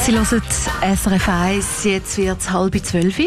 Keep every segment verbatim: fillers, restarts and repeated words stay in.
Sie hören S R F eins, jetzt wird es halb zwölf.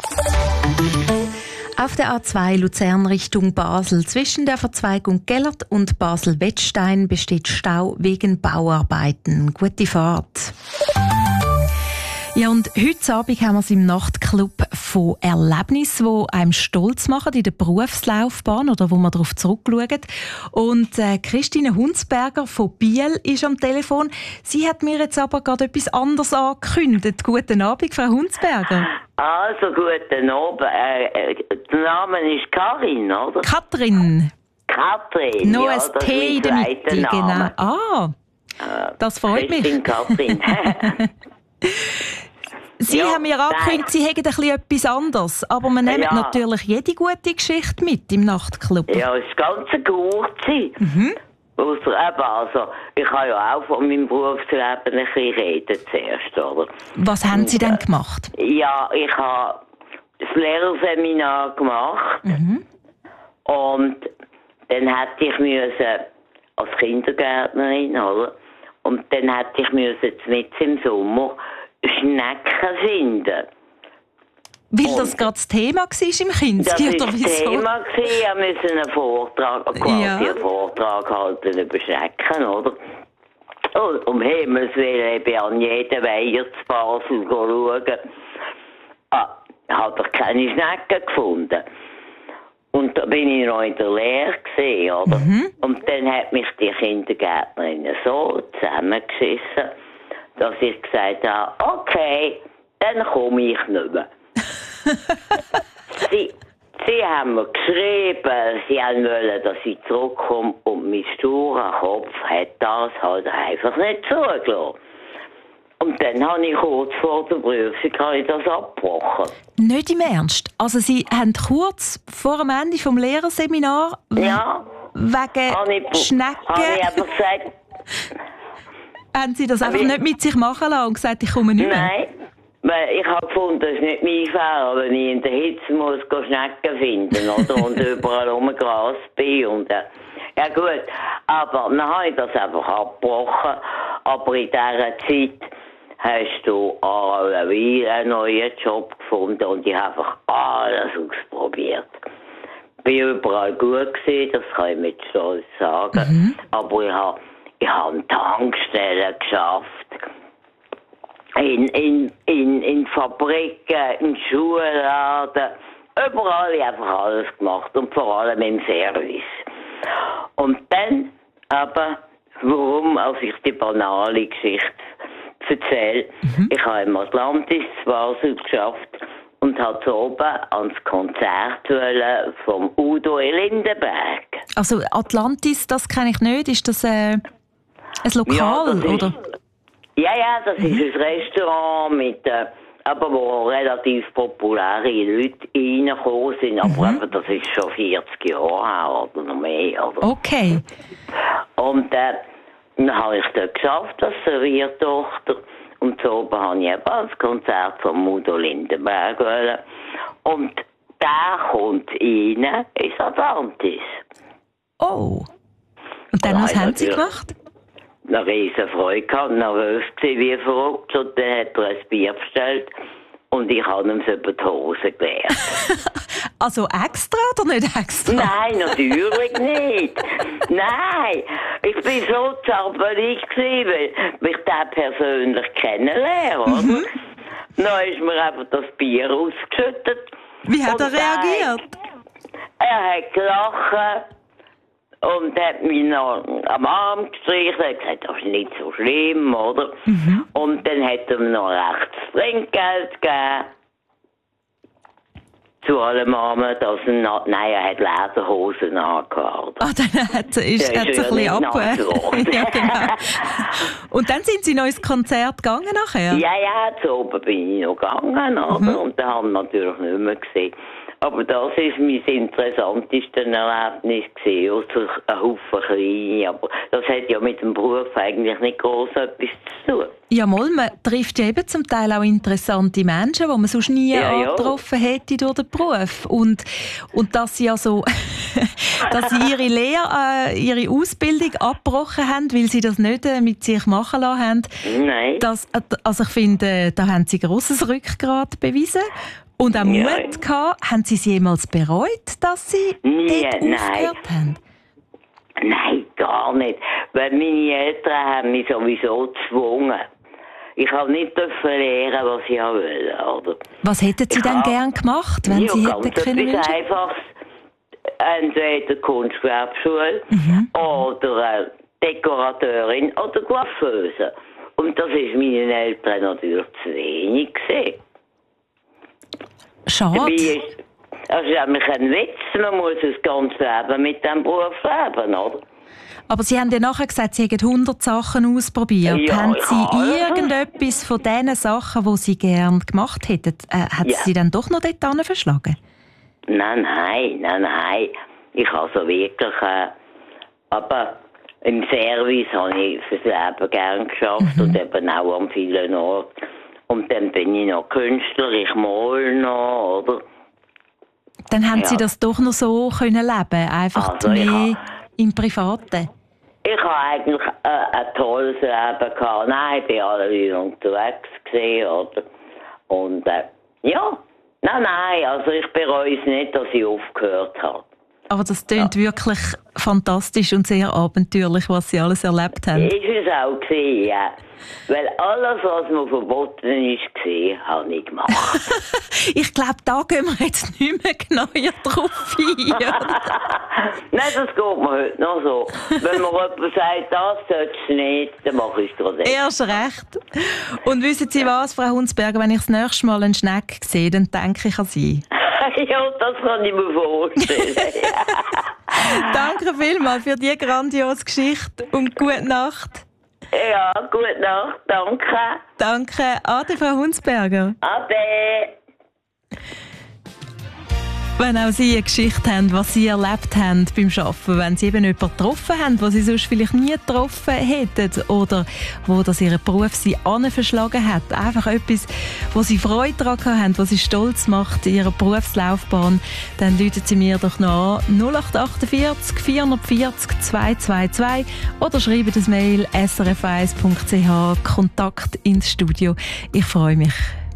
Auf der A zwei Luzern Richtung Basel zwischen der Verzweigung Gellert und Basel-Wettstein besteht Stau wegen Bauarbeiten. Gute Fahrt. Ja, und heute Abend haben wir es im Nachtclub von Erlebnissen, die einem stolz machen in der Berufslaufbahn oder wo man darauf zurückschauen. Und äh, Christine Hunsberger von Biel ist am Telefon. Sie hat mir jetzt aber gerade etwas anderes angekündigt. Guten Abend, Frau Hunsberger. Also, guten Abend. Äh, der Name ist Karin, oder? Katrin. Katrin, Noch ja, ein das T in ist der mein Mitte, zweiter genau. Name. Ah, das freut mich. Christine Katrin. Sie Ja, haben mir angekündigt, Sie hätten ein bisschen etwas anderes. Aber wir nehmen Ja. natürlich jede gute Geschichte mit im Nachtclub. Ja, das ganze kurze. Mhm. Ausser, eben, also, ich kann ja auch von meinem Berufsleben ein bisschen reden zuerst, oder? Was haben Sie denn gemacht? Ja, ich habe das Lehrerseminar gemacht. Mhm. Und dann hätte ich müssen, als Kindergärtnerin, oder? Und dann hätte ich müssen mit im Sommer Schnecken finden. Weil Und das gerade das Thema war im Kinski, Das oder war das wieso? Thema. Ich musste einen Vortrag, quasi Ja. einen Vortrag halten über Schnecken, oder? Und um Himmels Willen, ich bin an jedem Weiher zu Basel schauen. Ah, ich habe doch keine Schnecken gefunden. Und da bin ich noch in der Lehre gesehen, oder? Mhm. Und dann hat mich die Kindergärtnerin so zusammengeschissen, dass ich gesagt habe, okay, dann komme ich nicht mehr. sie, sie haben mir geschrieben, sie haben wollen, dass ich zurückkomme und mein sturer Kopf hat das halt einfach nicht zugelassen. Und dann habe ich kurz vor der Prüfung habe ich das abgebrochen. Nicht im Ernst. Also Sie haben kurz vor dem Ende vom Lehrerseminar Ja. wegen Habe ich, Schnecken, habe ich einfach gesagt, haben Sie das einfach ich- nicht mit sich machen lassen und gesagt, ich komme nicht mehr? nein. Weil ich habe gefunden, das ist nicht mein Fehler, wenn ich in der Hitze muss go Schnecken finden, oder? Und überall um Gras bin. Und, äh, ja gut, aber dann habe ich das einfach abgebrochen. Aber in dieser Zeit hast du alle einen neuen Job gefunden und ich habe einfach alles ausprobiert. Ich bin überall gut gewesen, das kann ich mit Stolz sagen. Mhm. Aber ich habe, ich habe Tankstellen geschafft. In, in, in, in Fabriken, in Schulladen, überall habe ich einfach alles gemacht und vor allem im Service. Und dann aber, warum, als ich die banale Geschichte erzähle, Mhm. ich habe im Atlantis zu Basel geschafft und hatte oben ans Konzert wollen vom Udo Lindenberg. Also Atlantis, das kenne ich nicht. Ist das äh, ein Lokal, Ja, das ist- oder? Ja, ja, das ist ein Restaurant, mit, äh, aber wo relativ populäre Leute reingekommen sind. Aber eben, das ist schon vierzig Jahre her oder noch mehr. Oder? Okay. Und äh, dann habe ich dort geschafft als Serviertochter. Und so oben habe ich eben das Konzert von Udo Lindenberg wollen. Und der kommt rein ins Atlantis. Oh. Und dann, Ja, was haben Sie natürlich. gemacht? Eine riesen Freude gehabt, nervös gewesen, wie verrückt. Und dann hat er ein Bier bestellt und ich habe ihm über die Hose geleert. Also extra oder nicht extra? Nein, natürlich nicht. Nein, ich bin so zauberlich gewesen, weil ich den persönlich kennenlerne, oder? Mhm. Dann ist mir einfach das Bier ausgeschüttet. Wie hat er Und er reagiert? Er hat gelacht und hat mich noch am Arm gestrichen. Er hat gesagt, das ist nicht so schlimm, oder? Mhm. Und dann hat er mir noch recht Trinkgeld gegeben. Zu allem Armen, dass er noch, nein, er hat Lederhosen angehabt. Ah, dann hat, ist, Der hat ist es ein ja bisschen nicht nass geworden. ab. Ja, genau. Und dann sind Sie noch ins Konzert gegangen nachher? Ja, ja, zu oben bin ich noch gegangen, oder? Mhm. Und dann haben wir natürlich nicht mehr gesehen. Aber das ist mein interessanteste Erlebnis gewesen, außer ein Haufen kleine. Aber das hat ja mit dem Beruf eigentlich nicht gross etwas zu tun. Ja, mal, man trifft ja eben zum Teil auch interessante Menschen, die man sonst nie Ja, ja. angetroffen hätte durch den Beruf. Und, und dass sie ja so, dass sie ihre Lehre, äh, ihre Ausbildung abgebrochen haben, weil sie das nicht äh, mit sich machen lassen haben. Nein. Das, also ich finde, äh, da haben sie grosses Rückgrat bewiesen. Und auch Mut Ja. gehabt. Haben sie es jemals bereut, dass sie Nie, dort nein. aufgehört haben? Nein, gar nicht. Weil meine Eltern haben mich sowieso gezwungen. Ich habe nicht dürfen lernen, was ich wollte, oder? Was hätten Sie Ich denn hab- gern gemacht, wenn ja, Sie ganz hätten können etwas wünschen? Einfaches. Entweder Kunstgewerbeschule Mhm. oder äh, Dekorateurin oder Coiffeuse. Und das ist meinen Eltern natürlich zu wenig gewesen. Schade. Dabei ist, das ist nämlich ein Witz, man muss das ganze Leben mit diesem Beruf leben, oder? Aber Sie haben ja nachher gesagt, Sie hätten hundert Sachen ausprobiert. Ja, haben ich Sie habe alles. irgendetwas von diesen Sachen, die Sie gerne gemacht hätten, äh, hat Ja. Sie dann doch noch dort hin verschlagen? Nein, nein, nein, nein. Ich habe so wirklich, äh, aber im Service habe ich fürs Leben gern geschafft und eben auch an vielen Orten. Und dann bin ich noch Künstler, ich male noch, oder? Dann haben Ja. Sie das doch noch so können leben, einfach Also, ich mehr ha- im Privaten. Ich habe eigentlich äh, ein tolles Leben gehabt. Nein, ich bin alle Leute unterwegs gewesen, oder? Und äh, ja, nein, nein, also ich bereue es nicht, dass ich aufgehört habe. Aber das klingt wirklich fantastisch und sehr abenteuerlich, was Sie alles erlebt haben. Ist es auch gewesen, ja. Weil alles, was mir verboten ist, war, habe ich gemacht. Ich glaube, da gehen wir jetzt nicht mehr genauer drauf ein. oder? Nein, das geht mir heute noch so. Wenn mir jemand sagt, das sollst du nicht, dann mache ich es trotzdem. Erst recht. Und wissen Sie was, Frau Hunsberger, wenn ich das nächste Mal einen Schneck sehe, dann denke ich an Sie. Ja, das kann ich mir vorstellen. Danke vielmals für diese grandiose Geschichte und gute Nacht. Ja, gute Nacht, danke. Danke. Ade, Frau Hunsberger. Ade. Wenn auch Sie eine Geschichte haben, was Sie erlebt haben beim Arbeiten, wenn Sie eben jemanden getroffen haben, den Sie sonst vielleicht nie getroffen hätten oder wo das Ihr Beruf Sie anverschlagen hat, einfach etwas, wo Sie Freude daran haben, was Sie stolz macht in Ihrer Berufslaufbahn, dann rufen Sie mir doch noch an null acht vier acht, vier vier null, zwei zwei zwei oder schreiben das Mail s r f eins punkt c h Kontakt ins Studio. Ich freue mich.